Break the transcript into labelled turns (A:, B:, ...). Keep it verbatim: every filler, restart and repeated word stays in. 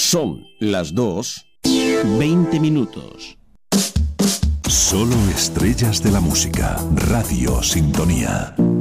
A: Son las dos, veinte minutos.
B: Solo estrellas de la música. Radio Sintonía.